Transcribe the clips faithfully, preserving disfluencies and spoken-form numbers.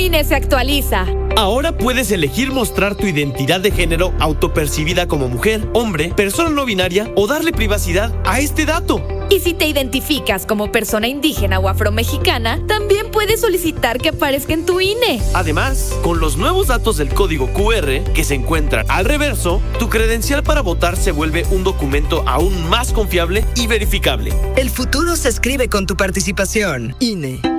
I N E se actualiza. Ahora puedes elegir mostrar tu identidad de género autopercibida como mujer, hombre, persona no binaria o darle privacidad a este dato. Y si te identificas como persona indígena o afromexicana, también puedes solicitar que aparezca en tu I N E. Además, con los nuevos datos del código Q R que se encuentran al reverso, tu credencial para votar se vuelve un documento aún más confiable y verificable. El futuro se escribe con tu participación. I N E.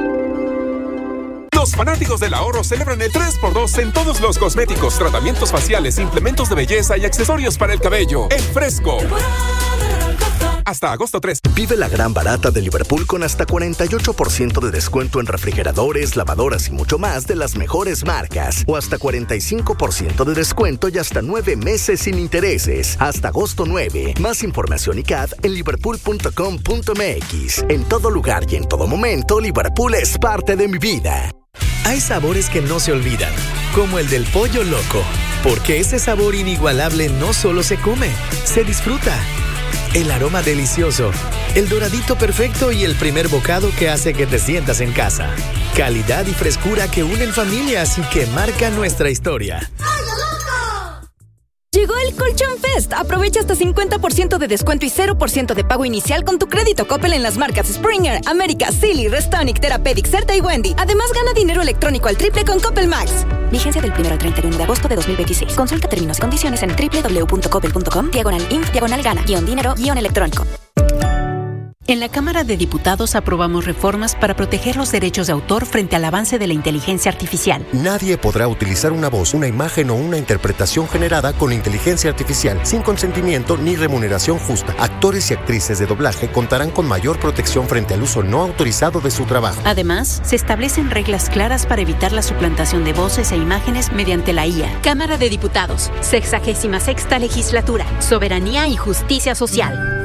Los fanáticos del ahorro celebran el tres por dos en todos los cosméticos, tratamientos faciales, implementos de belleza y accesorios para el cabello. En Fresco. Hasta agosto tres. Vive la gran barata de Liverpool con hasta cuarenta y ocho por ciento de descuento en refrigeradores, lavadoras y mucho más de las mejores marcas. O hasta cuarenta y cinco por ciento de descuento y hasta nueve meses sin intereses. Hasta agosto nueve. Más información y C A D en liverpool punto com punto m x. En todo lugar y en todo momento, Liverpool es parte de mi vida. Hay sabores que no se olvidan, como el del pollo loco, porque ese sabor inigualable no solo se come, se disfruta. El aroma delicioso, el doradito perfecto y el primer bocado que hace que te sientas en casa. Calidad y frescura que unen familias y que marcan nuestra historia. Llegó el Colchón Fest. Aprovecha hasta cincuenta por ciento de descuento y cero por ciento de pago inicial con tu crédito Coppel en las marcas Springer, América, Silly, Restonic, Therapeutic, Certa y Wendy. Además, gana dinero electrónico al triple con Coppel Max. Vigencia del primero al treinta y uno de agosto de dos mil veintiséis. Consulta términos y condiciones en doble u doble u doble u punto coppel punto com, diagonal inf, diagonal gana, guión dinero, guión electrónico. En la Cámara de Diputados aprobamos reformas para proteger los derechos de autor frente al avance de la inteligencia artificial. Nadie podrá utilizar una voz, una imagen o una interpretación generada con inteligencia artificial sin consentimiento ni remuneración justa. Actores y actrices de doblaje contarán con mayor protección frente al uso no autorizado de su trabajo. Además, se establecen reglas claras para evitar la suplantación de voces e imágenes mediante la I A. Cámara de Diputados, sexagésima sexta legislatura, soberanía y justicia social.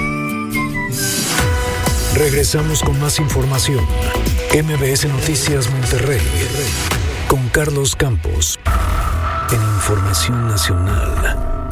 Regresamos con más información. M B S Noticias Monterrey con Carlos Campos en Información Nacional.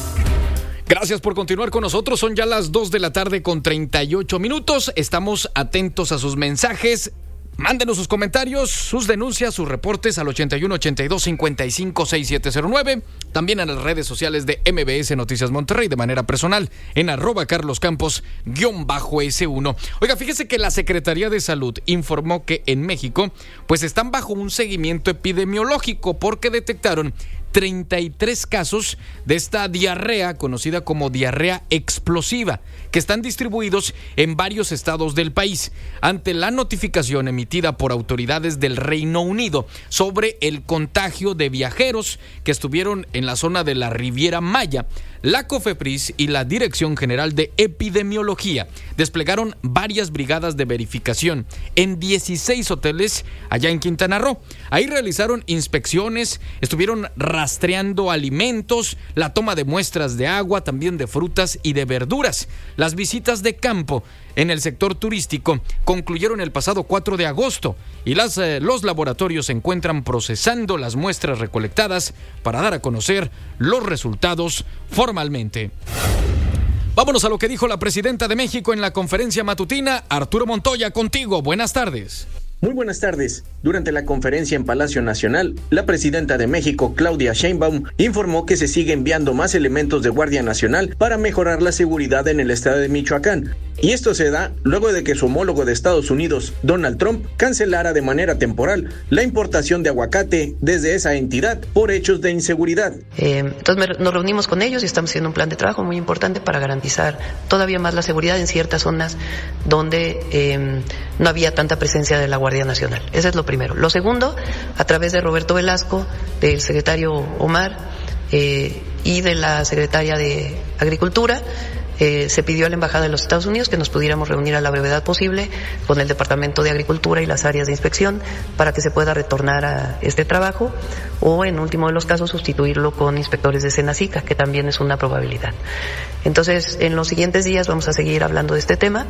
Gracias por continuar con nosotros. Son ya las dos de la tarde con treinta y ocho minutos. Estamos atentos a sus mensajes. Mándenos sus comentarios, sus denuncias, sus reportes al ochenta y uno, ochenta y dos, cincuenta y cinco, sesenta y siete cero nueve. También en las redes sociales de M B S Noticias Monterrey de manera personal en arroba Carlos Campos guión bajo S uno. Oiga, fíjese que la Secretaría de Salud informó que en México pues están bajo un seguimiento epidemiológico porque detectaron treinta y tres casos de esta diarrea conocida como diarrea explosiva, que están distribuidos en varios estados del país. Ante la notificación emitida por autoridades del Reino Unido sobre el contagio de viajeros que estuvieron en la zona de la Riviera Maya, la COFEPRIS y la Dirección General de Epidemiología desplegaron varias brigadas de verificación en dieciséis hoteles allá en Quintana Roo. Ahí realizaron inspecciones, estuvieron rastreando alimentos, la toma de muestras de agua, también de frutas y de verduras. Las visitas de campo en el sector turístico concluyeron el pasado cuatro de agosto y las, eh, los laboratorios se encuentran procesando las muestras recolectadas para dar a conocer los resultados formalmente. Vámonos a lo que dijo la presidenta de México en la conferencia matutina. Arturo Montoya, contigo. Buenas tardes. Muy buenas tardes. Durante la conferencia en Palacio Nacional, la presidenta de México, Claudia Sheinbaum, informó que se sigue enviando más elementos de Guardia Nacional para mejorar la seguridad en el estado de Michoacán. Y esto se da luego de que su homólogo de Estados Unidos, Donald Trump, cancelara de manera temporal la importación de aguacate desde esa entidad por hechos de inseguridad. Eh, entonces nos reunimos con ellos y estamos haciendo un plan de trabajo muy importante para garantizar todavía más la seguridad en ciertas zonas donde eh, no había tanta presencia de la Guardia Nacional. Eso es lo primero. Lo segundo, a través de Roberto Velasco, del secretario Omar eh, y de la secretaria de Agricultura, Eh, se pidió a la Embajada de los Estados Unidos que nos pudiéramos reunir a la brevedad posible con el Departamento de Agricultura y las áreas de inspección para que se pueda retornar a este trabajo o, en último de los casos, sustituirlo con inspectores de Senacica, que también es una probabilidad. Entonces, en los siguientes días vamos a seguir hablando de este tema.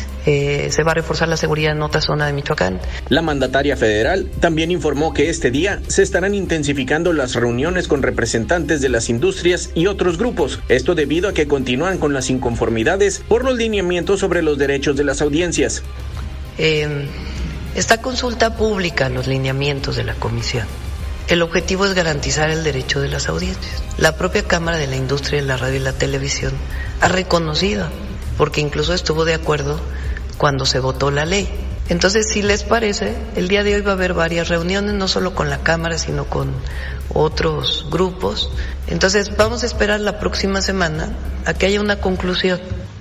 Eh, se va a reforzar la seguridad en otra zona de Michoacán. La mandataria federal también informó que este día se estarán intensificando las reuniones con representantes de las industrias y otros grupos. Esto debido a que continúan con las inconformidades por los lineamientos sobre los derechos de las audiencias. Eh, Esta consulta pública los lineamientos de la comisión. El objetivo es garantizar el derecho de las audiencias. La propia Cámara de la Industria de la Radio y la Televisión ha reconocido, porque incluso estuvo de acuerdo cuando se votó la ley. Entonces, si les parece, el día de hoy va a haber varias reuniones, no solo con la Cámara, sino con otros grupos. Entonces, vamos a esperar la próxima semana a que haya una conclusión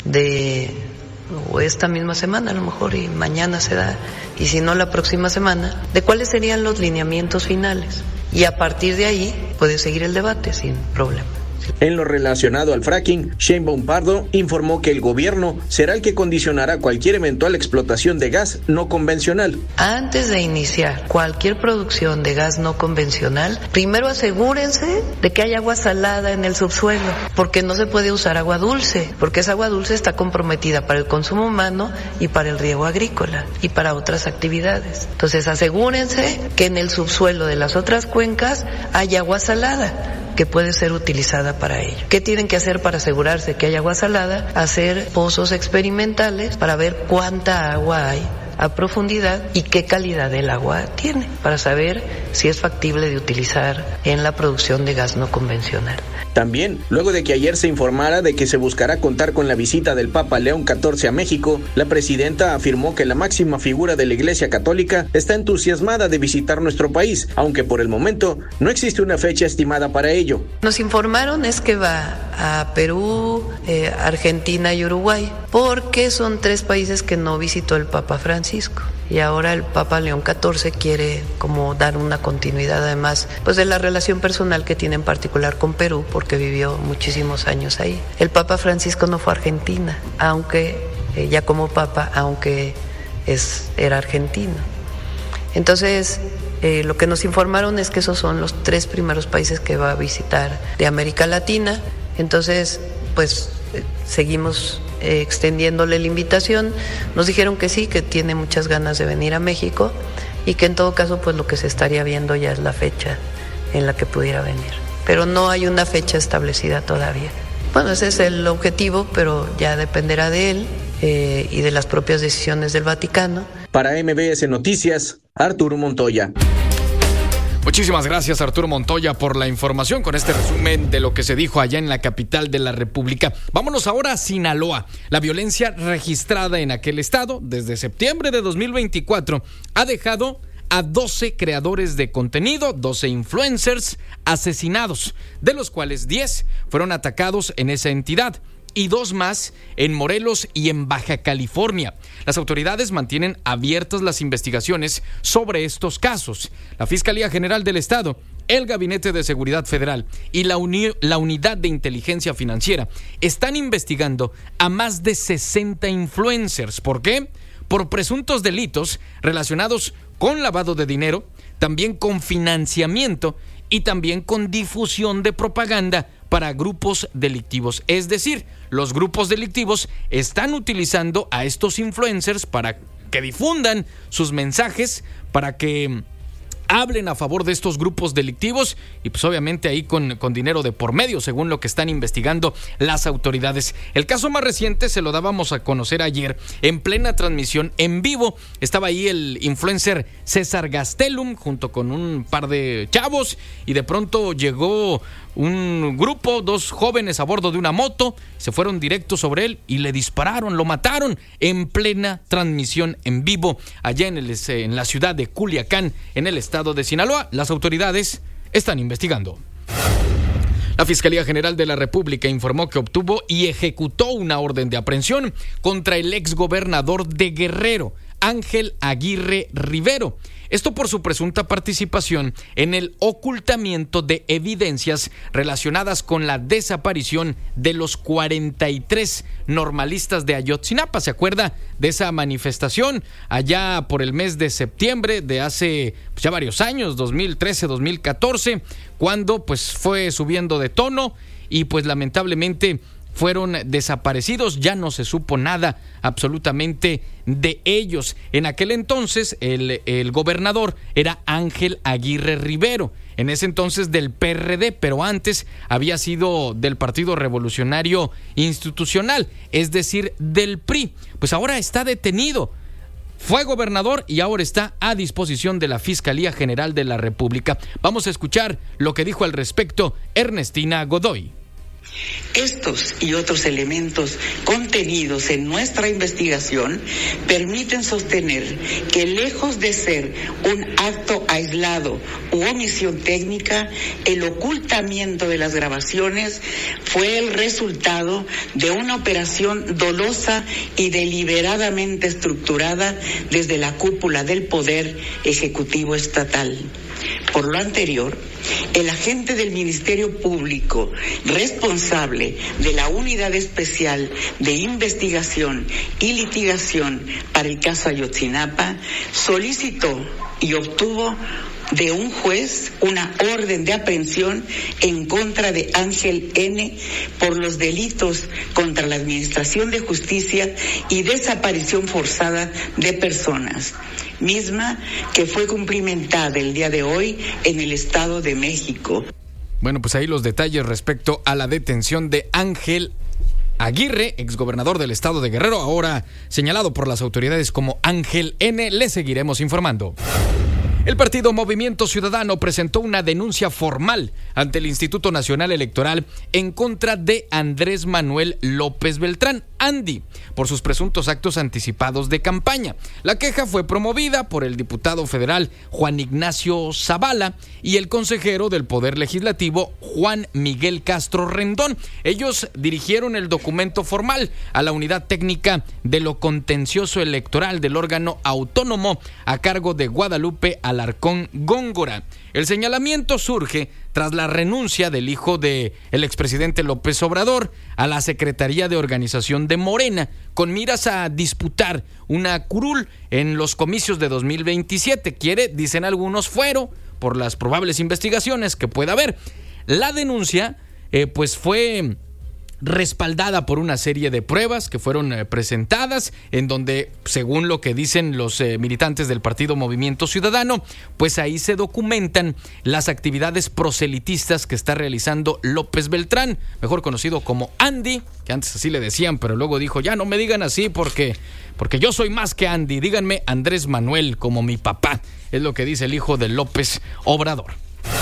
de, o esta misma semana a lo mejor, y mañana se da, y si no la próxima semana, de cuáles serían los lineamientos finales. Y a partir de ahí puede seguir el debate sin problema. En lo relacionado al fracking, Sheinbaum Pardo informó que el gobierno será el que condicionará cualquier eventual explotación de gas no convencional. Antes de iniciar cualquier producción de gas no convencional, primero asegúrense de que hay agua salada en el subsuelo, porque no se puede usar agua dulce, porque esa agua dulce está comprometida para el consumo humano y para el riego agrícola y para otras actividades. Entonces asegúrense que en el subsuelo de las otras cuencas hay agua salada que puede ser utilizada para ello. ¿Qué tienen que hacer para asegurarse que hay agua salada? Hacer pozos experimentales para ver cuánta agua hay a profundidad y qué calidad del agua tiene, para saber si es factible de utilizar en la producción de gas no convencional. También, luego de que ayer se informara de que se buscará contar con la visita del Papa León catorce a México, la presidenta afirmó que la máxima figura de la Iglesia Católica está entusiasmada de visitar nuestro país, aunque por el momento no existe una fecha estimada para ello. Nos informaron es que va a Perú, eh, Argentina y Uruguay, porque son tres países que no visitó el Papa Francisco. Y ahora el Papa León catorce quiere como dar una continuidad, además, pues de la relación personal que tiene en particular con Perú, porque vivió muchísimos años ahí. El Papa Francisco no fue a Argentina, aunque eh, ya como Papa, aunque es era argentino. Entonces, eh, lo que nos informaron es que esos son los tres primeros países que va a visitar de América Latina. Entonces, pues eh, seguimos eh, extendiéndole la invitación. Nos dijeron que sí, que tiene muchas ganas de venir a México y que en todo caso, pues lo que se estaría viendo ya es la fecha en la que pudiera venir. Pero no hay una fecha establecida todavía. Bueno, ese es el objetivo, pero ya dependerá de él eh, y de las propias decisiones del Vaticano. Para M B S Noticias, Arturo Montoya. Muchísimas gracias, Arturo Montoya, por la información con este resumen de lo que se dijo allá en la capital de la República. Vámonos ahora a Sinaloa. La violencia registrada en aquel estado desde septiembre de dos mil veinticuatro ha dejado a doce creadores de contenido, doce influencers asesinados, de los cuales diez fueron atacados en esa entidad y dos más en Morelos y en Baja California. Las autoridades mantienen abiertas las investigaciones sobre estos casos. La Fiscalía General del Estado, el Gabinete de Seguridad Federal y la, uni- la Unidad de Inteligencia Financiera están investigando a más de sesenta influencers. ¿Por qué? Por presuntos delitos relacionados con lavado de dinero, también con financiamiento y también con difusión de propaganda para grupos delictivos. Es decir, los grupos delictivos están utilizando a estos influencers para que difundan sus mensajes, para que hablen a favor de estos grupos delictivos y pues obviamente ahí con, con dinero de por medio, según lo que están investigando las autoridades. El caso más reciente se lo dábamos a conocer ayer en plena transmisión en vivo. Estaba ahí el influencer César Gastelum junto con un par de chavos y de pronto llegó un grupo, dos jóvenes a bordo de una moto, se fueron directos sobre él y le dispararon, lo mataron en plena transmisión en vivo allá en, el, en la ciudad de Culiacán, en el estado de Sinaloa. Las autoridades están investigando. La Fiscalía General de la República informó que obtuvo y ejecutó una orden de aprehensión contra el exgobernador de Guerrero, Ángel Aguirre Rivero. Esto por su presunta participación en el ocultamiento de evidencias relacionadas con la desaparición de los cuarenta y tres normalistas de Ayotzinapa. ¿Se acuerda de esa manifestación allá por el mes de septiembre de hace pues, ya varios años, dos mil trece, dos mil catorce, cuando pues fue subiendo de tono y pues lamentablemente fueron desaparecidos? Ya no se supo nada absolutamente de ellos. En aquel entonces el, el gobernador era Ángel Aguirre Rivero, en ese entonces del P R D, pero antes había sido del Partido Revolucionario Institucional, es decir, del P R I. Pues ahora está detenido. fue gobernador y ahora está a disposición de la Fiscalía General de la República. Vamos a escuchar lo que dijo al respecto Ernestina Godoy. Estos y otros elementos contenidos en nuestra investigación permiten sostener que, lejos de ser un acto aislado u omisión técnica, el ocultamiento de las grabaciones fue el resultado de una operación dolosa y deliberadamente estructurada desde la cúpula del Poder Ejecutivo Estatal. Por lo anterior, el agente del Ministerio Público responsable de la Unidad Especial de Investigación y Litigación para el caso Ayotzinapa solicitó y obtuvo de un juez una orden de aprehensión en contra de Ángel N. por los delitos contra la Administración de Justicia y desaparición forzada de personas, misma que fue cumplimentada el día de hoy en el Estado de México. Bueno, pues ahí los detalles respecto a la detención de Ángel Aguirre, exgobernador del estado de Guerrero, ahora señalado por las autoridades como Ángel N. Le seguiremos informando. El partido Movimiento Ciudadano presentó una denuncia formal ante el Instituto Nacional Electoral en contra de Andrés Manuel López Beltrán, Andy, por sus presuntos actos anticipados de campaña. La queja fue promovida por el diputado federal Juan Ignacio Zavala y el consejero del Poder Legislativo Juan Miguel Castro Rendón. Ellos dirigieron el documento formal a la Unidad Técnica de lo Contencioso Electoral del órgano autónomo a cargo de Guadalupe Alarcón Góngora. El señalamiento surge tras la renuncia del hijo del expresidente López Obrador a la Secretaría de Organización de Morena, con miras a disputar una curul en los comicios de dos mil veintisiete. Quiere, dicen algunos, fuero por las probables investigaciones que pueda haber. La denuncia, eh, pues fue respaldada por una serie de pruebas que fueron eh, presentadas, en donde, según lo que dicen los eh, militantes del partido Movimiento Ciudadano, pues ahí se documentan las actividades proselitistas que está realizando López Beltrán, mejor conocido como Andy, que antes así le decían, pero luego dijo, ya no me digan así porque, porque yo soy más que Andy, díganme Andrés Manuel como mi papá, es lo que dice el hijo de López Obrador.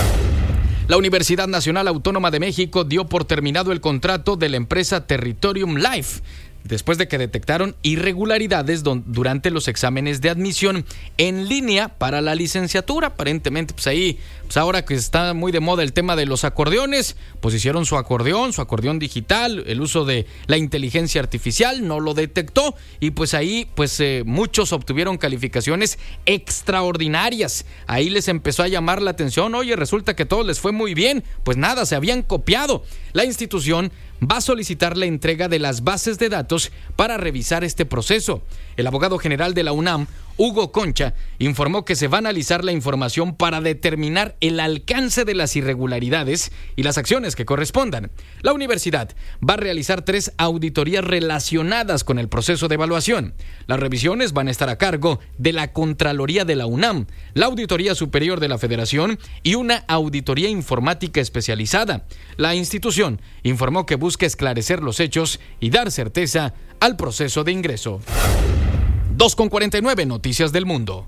La Universidad Nacional Autónoma de México dio por terminado el contrato de la empresa Territorium Life, después de que detectaron irregularidades don, durante los exámenes de admisión en línea para la licenciatura. Aparentemente, pues ahí, pues ahora que está muy de moda el tema de los acordeones, pues hicieron su acordeón, su acordeón digital, el uso de la inteligencia artificial no lo detectó y pues ahí, pues eh, muchos obtuvieron calificaciones extraordinarias. Ahí les empezó a llamar la atención, oye, resulta que todo les fue muy bien, pues nada, se habían copiado. La institución va a solicitar la entrega de las bases de datos para revisar este proceso. El abogado general de la UNAM, Hugo Concha, informó que se va a analizar la información para determinar el alcance de las irregularidades y las acciones que correspondan. La universidad va a realizar tres auditorías relacionadas con el proceso de evaluación. Las revisiones van a estar a cargo de la Contraloría de la UNAM, la Auditoría Superior de la Federación y una auditoría informática especializada. La institución informó que busca esclarecer los hechos y dar certeza al proceso de ingreso. dos con cuarenta y nueve, Noticias del Mundo.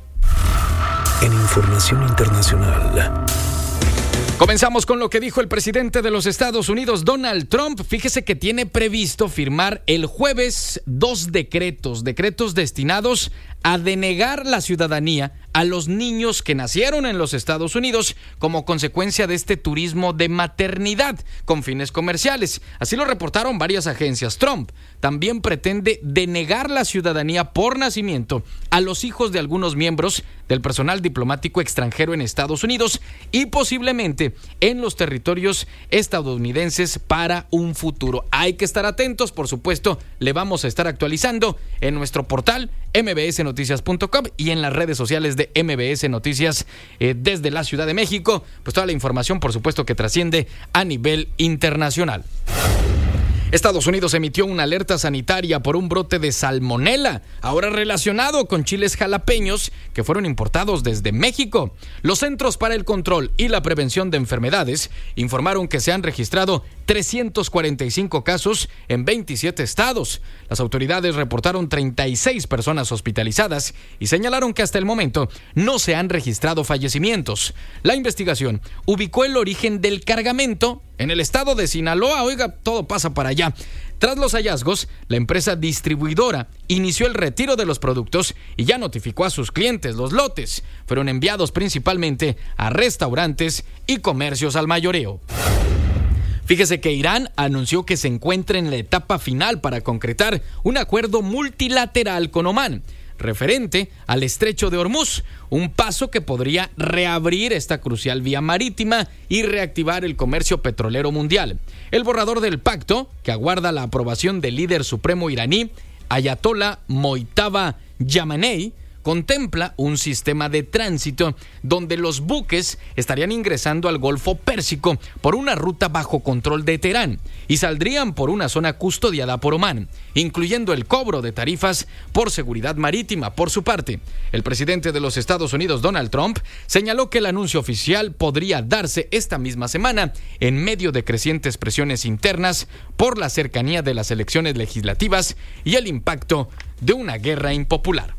En información internacional. Comenzamos con lo que dijo el presidente de los Estados Unidos, Donald Trump. Fíjese que tiene previsto firmar el jueves dos decretos, decretos destinados a denegar la ciudadanía a los niños que nacieron en los Estados Unidos como consecuencia de este turismo de maternidad con fines comerciales. Así lo reportaron varias agencias. Trump también pretende denegar la ciudadanía por nacimiento a los hijos de algunos miembros del personal diplomático extranjero en Estados Unidos y posiblemente en los territorios estadounidenses para un futuro. Hay que estar atentos, por supuesto, le vamos a estar actualizando en nuestro portal eme be ese noticias punto com y en las redes sociales de eme be ese Noticias eh, desde la Ciudad de México, pues toda la información, por supuesto, que trasciende a nivel internacional. Estados Unidos emitió una alerta sanitaria por un brote de salmonela, ahora relacionado con chiles jalapeños que fueron importados desde México. Los Centros para el Control y la Prevención de Enfermedades informaron que se han registrado trescientos cuarenta y cinco casos en veintisiete estados. Las autoridades reportaron treinta y seis personas hospitalizadas y señalaron que hasta el momento no se han registrado fallecimientos. La investigación ubicó el origen del cargamento en el estado de Sinaloa. Oiga, todo pasa para allá. Tras los hallazgos, la empresa distribuidora inició el retiro de los productos y ya notificó a sus clientes. Los lotes fueron enviados principalmente a restaurantes y comercios al mayoreo. Fíjese que Irán anunció que se encuentra en la etapa final para concretar un acuerdo multilateral con Omán, referente al estrecho de Hormuz, un paso que podría reabrir esta crucial vía marítima y reactivar el comercio petrolero mundial. El borrador del pacto, que aguarda la aprobación del líder supremo iraní, Ayatollah Mojtaba Khamenei, contempla un sistema de tránsito donde los buques estarían ingresando al Golfo Pérsico por una ruta bajo control de Teherán y saldrían por una zona custodiada por Omán, incluyendo el cobro de tarifas por seguridad marítima. Por su parte, el presidente de los Estados Unidos, Donald Trump, señaló que el anuncio oficial podría darse esta misma semana en medio de crecientes presiones internas por la cercanía de las elecciones legislativas y el impacto de una guerra impopular.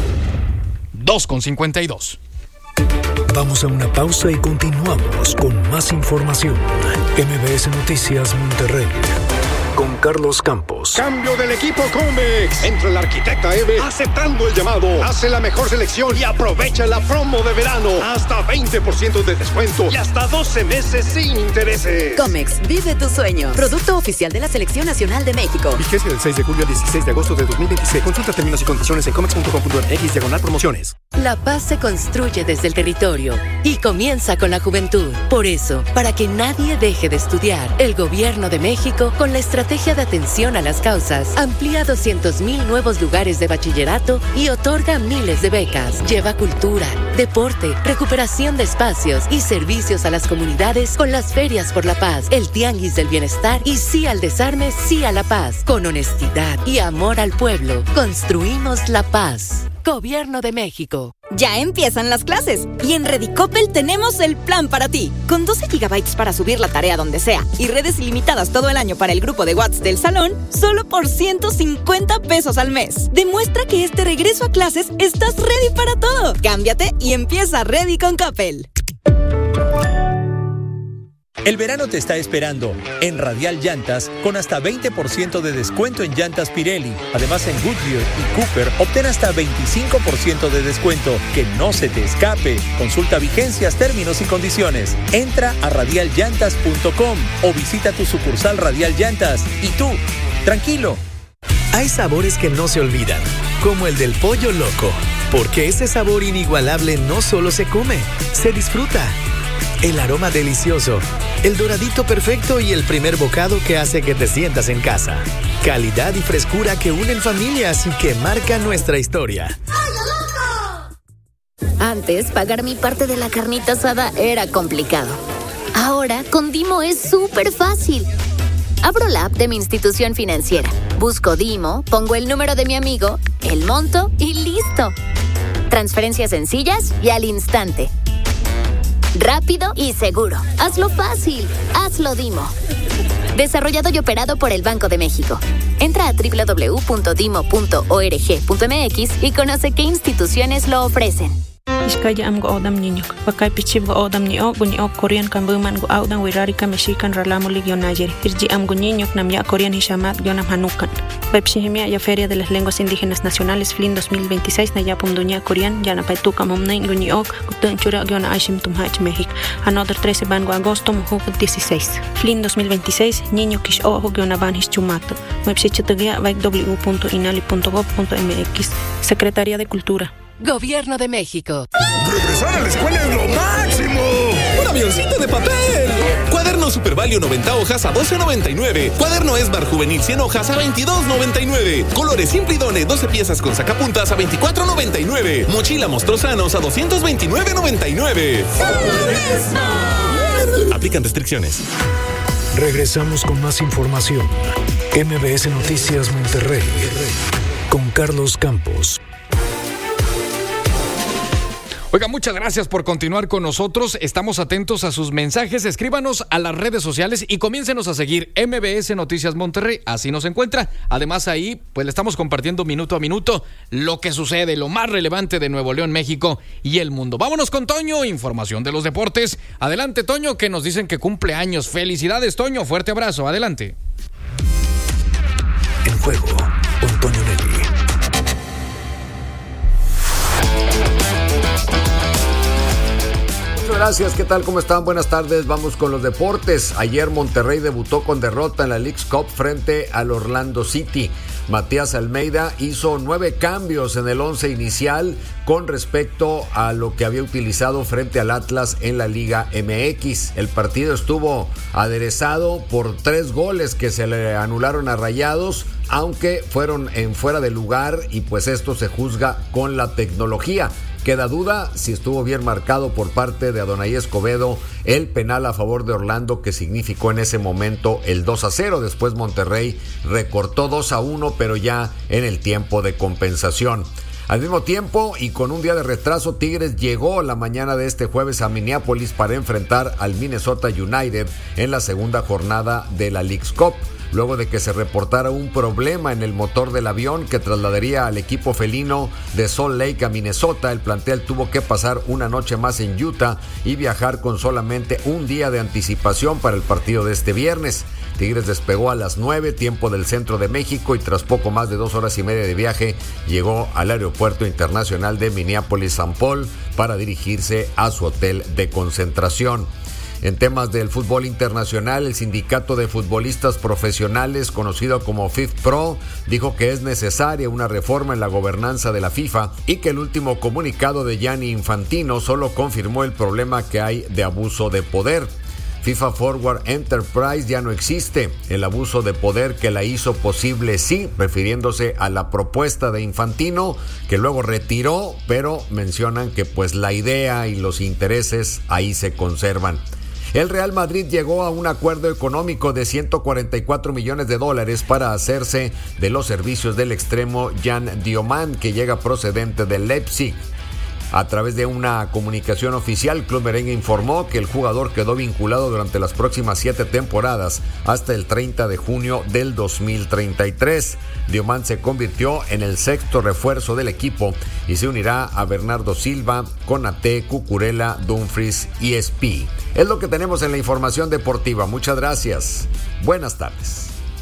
dos con cincuenta y dos. Vamos a una pausa y continuamos con más información. M B S Noticias Monterrey. Con Carlos Campos. Cambio del equipo Comex. Entra el arquitecta Eve aceptando el llamado. Hace la mejor selección y aprovecha la promo de verano. Hasta veinte por ciento de descuento y hasta doce meses sin intereses. Comex, vive tu sueño. Producto oficial de la Selección Nacional de México. Vigencia del seis de julio al dieciséis de agosto de dos mil veintiséis. Consulta términos y condiciones en comex punto com punto m x diagonal promociones. La paz se construye desde el territorio y comienza con la juventud. Por eso, para que nadie deje de estudiar, el Gobierno de México, con la estrategia de atención a las causas, amplía doscientos mil nuevos lugares de bachillerato y otorga miles de becas. Lleva cultura, deporte, recuperación de espacios y servicios a las comunidades con las ferias por la paz, el tianguis del bienestar y sí al desarme, sí a la paz. Con honestidad y amor al pueblo, construimos la paz. Gobierno de México. Ya empiezan las clases y en Redicopel tenemos el plan para ti. Con doce gigabytes para subir la tarea donde sea y redes ilimitadas todo el año para el grupo de WhatsApp del salón, solo por ciento cincuenta pesos al mes. Demuestra que este regreso a clases estás ready para todo. Cámbiate y empieza Ready con Coppel. El verano te está esperando en Radial Llantas con hasta veinte por ciento de descuento en llantas Pirelli. Además, en Goodyear y Cooper obtén hasta veinticinco por ciento de descuento. Que no se te escape. Consulta vigencias, términos y condiciones. Entra a radial llantas punto com o visita tu sucursal Radial Llantas. Y tú, tranquilo. Hay sabores que no se olvidan, como el del pollo loco, porque ese sabor inigualable no solo se come, se disfruta. El aroma delicioso, el doradito perfecto y el primer bocado que hace que te sientas en casa. Calidad y frescura que unen familias y que marcan nuestra historia. Antes, pagar mi parte de la carnita asada era complicado. Ahora, con Dimo es súper fácil. Abro la app de mi institución financiera, busco Dimo, pongo el número de mi amigo, el monto y listo. Transferencias sencillas y al instante. Rápido y seguro. Hazlo fácil. Hazlo Dimo. Desarrollado y operado por el Banco de México. Entra a doble u doble u doble u punto dimo punto org punto m x y conoce qué instituciones lo ofrecen. Iskaya am go odam niño. Bakay pichib go odam niyo, guño Korean kan buman go audan wirari ka mexican ralamo ligio nayer. Irji am guñiño nam ya Korean hishamat gionam hanukan. Bepsihimia ya Feria de las Lenguas Indígenas Nacionales Flin dos mil veintiséis na ya pumduña Korean ya na paituka momnain guño gutun chura giona aishim tumhach México. Another trece bango agosto mujuk dieciséis. Flin dos mil veintiséis niño kish ojo giona banhis chumato. Websitegia vai w w w punto inali punto gov punto m x. Secretaría de Cultura. Gobierno de México. ¡Regresar a la escuela es lo máximo! ¡Un avioncito de papel! Cuaderno Super Value noventa hojas a doce noventa y nueve. Cuaderno Esbar Juvenil cien hojas a veintidós noventa y nueve. Colores Simplidone doce piezas con sacapuntas a veinticuatro noventa y nueve. Mochila Mostrosanos a doscientos veintinueve noventa y nueve. Aplican restricciones. Regresamos con más información. M B S Noticias Monterrey. Con Carlos Campos. Oiga, muchas gracias por continuar con nosotros. Estamos atentos a sus mensajes. Escríbanos a las redes sociales y comiéncenos a seguir M B S Noticias Monterrey. Así nos encuentra. Además, ahí pues le estamos compartiendo minuto a minuto lo que sucede, lo más relevante de Nuevo León, México y el mundo. Vámonos con Toño, información de los deportes. Adelante, Toño, que nos dicen que cumple años. Felicidades, Toño. Fuerte abrazo. Adelante. En juego, con Toño Nelly. Gracias, ¿qué tal? ¿Cómo están? Buenas tardes, vamos con los deportes. Ayer Monterrey debutó con derrota en la Leagues Cup frente al Orlando City. Matías Almeida hizo nueve cambios en el once inicial con respecto a lo que había utilizado frente al Atlas en la Liga M X. El partido estuvo aderezado por tres goles que se le anularon a Rayados, aunque fueron en fuera de lugar y pues esto se juzga con la tecnología. Queda duda si estuvo bien marcado por parte de Adonai Escobedo el penal a favor de Orlando que significó en ese momento el dos a cero. Después Monterrey recortó dos a uno, pero ya en el tiempo de compensación. Al mismo tiempo y con un día de retraso, Tigres llegó la mañana de este jueves a Minneapolis para enfrentar al Minnesota United en la segunda jornada de la Leagues Cup. Luego de que se reportara un problema en el motor del avión que trasladaría al equipo felino de Salt Lake a Minnesota, el plantel tuvo que pasar una noche más en Utah y viajar con solamente un día de anticipación para el partido de este viernes. Tigres despegó a las nueve, tiempo del centro de México, y tras poco más de dos horas y media de viaje llegó al aeropuerto internacional de Minneapolis-Saint Paul para dirigirse a su hotel de concentración. En temas del fútbol internacional, el sindicato de futbolistas profesionales, conocido como FIFPro, dijo que es necesaria una reforma en la gobernanza de la FIFA y que el último comunicado de Gianni Infantino solo confirmó el problema que hay de abuso de poder. FIFA Forward Enterprise ya no existe. El abuso de poder que la hizo posible sí, refiriéndose a la propuesta de Infantino, que luego retiró, pero mencionan que pues la idea y los intereses ahí se conservan. El Real Madrid llegó a un acuerdo económico de ciento cuarenta y cuatro millones de dólares para hacerse de los servicios del extremo Jan Diomand, que llega procedente del Leipzig. A través de una comunicación oficial, Club Merengue informó que el jugador quedó vinculado durante las próximas siete temporadas hasta el treinta de junio del dos mil treinta y tres. Diomand se convirtió en el sexto refuerzo del equipo y se unirá a Bernardo Silva, Konaté, Cucurella, Dumfries y Espí. Es lo que tenemos en la información deportiva. Muchas gracias. Buenas tardes.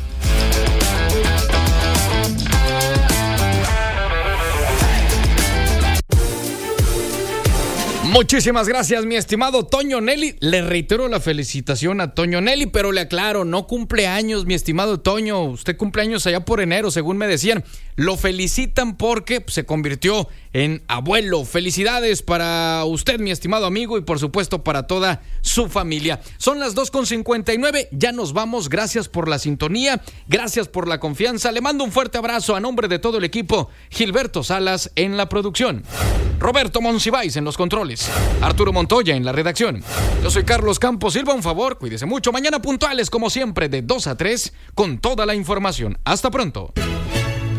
Muchísimas gracias, mi estimado Toño Nelly. Le reitero la felicitación a Toño Nelly, pero le aclaro, no cumple años, mi estimado Toño. Usted cumple años allá por enero, según me decían. Lo felicitan porque se convirtió en abuelo. Felicidades para usted, mi estimado amigo, y por supuesto para toda su familia. Son las dos con cincuenta y nueve, ya nos vamos. Gracias por la sintonía, gracias por la confianza. Le mando un fuerte abrazo a nombre de todo el equipo. Gilberto Salas en la producción, Roberto Monsiváis en los controles, Arturo Montoya en la redacción. Yo soy Carlos Campos Silva. Un favor, cuídese mucho. Mañana puntuales como siempre de dos a tres con toda la información. Hasta pronto.